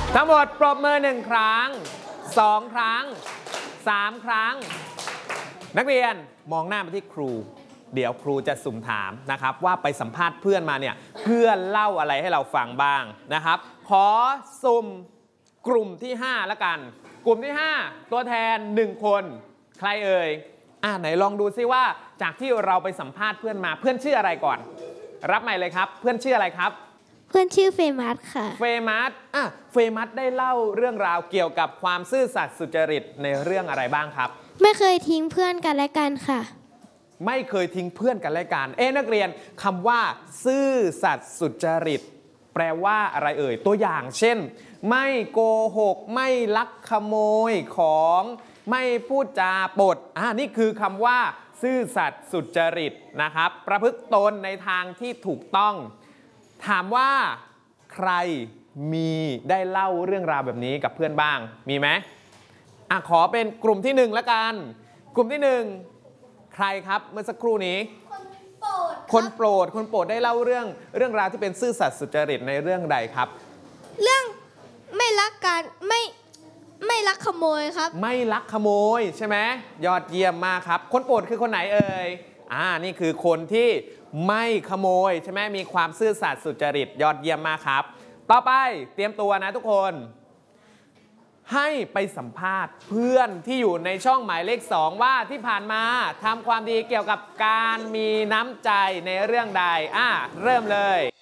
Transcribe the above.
ทั้งหมดปรบมือ1 ครั้ง2 ครั้ง3 ครั้งนักเรียนมองหน้าไปที่ครูเดี๋ยวครูจะสุ่มถามนะครับว่าไปสัมภาษณ์เพื่อนมาเนี่ยเพื่อนเล่าอะไรให้เราฟังบ้างนะครับขอสุ่มกลุ่มที่5ละกันกลุ่มที่5ตัวแทน1 คนใครเอ่ยไหนลองดูซิว่าจากที่เราไปสัมภาษณ์เพื่อนมาเพื่อนชื่ออะไรก่อนรับใหม่เลยครับเพื่อนชื่ออะไรครับเพื่อนชื่อเฟมัสค่ะเฟมัสเฟมัสได้เล่าเรื่องราวเกี่ยวกับความซื่อสัตย์สุจริตในเรื่องอะไรบ้างครับไม่เคยทิ้งเพื่อนกันและกันค่ะไม่เคยทิ้งเพื่อนกันและกันนักเรียนคำว่าซื่อสัตย์สุจริตแปลว่าอะไรเอ่ยตัวอย่างเช่นไม่โกหกไม่ลักขโมยของไม่พูดจาปดนี่คือคำว่าซื่อสัตย์สุจริตนะครับประพฤติตนในทางที่ถูกต้องถามว่าใครมีได้เล่าเรื่องราวแบบนี้กับเพื่อนบ้างมีไหมขอเป็นกลุ่มที่1ละกันกลุ่มที่1ใครครับเมื่อสักครู่นี้คนโปรดได้เล่าเรื่องราวที่เป็นซื่อสัตย์สุจริตในเรื่องใดครับเรื่องไม่ลักกันไม่ลักขโมยครับไม่ลักขโมยใช่ไหมยอดเยี่ยมมากครับคนโปรดคือคนไหนเอ่ยนี่คือคนที่ไม่ขโมยใช่ไหมมีความซื่อสัตย์สุจริตยอดเยี่ยมมากครับต่อไปเตรียมตัวนะทุกคนให้ไปสัมภาษณ์เพื่อนที่อยู่ในช่องหมายเลข2ว่าที่ผ่านมาทำความดีเกี่ยวกับการมีน้ำใจในเรื่องใดเริ่มเลย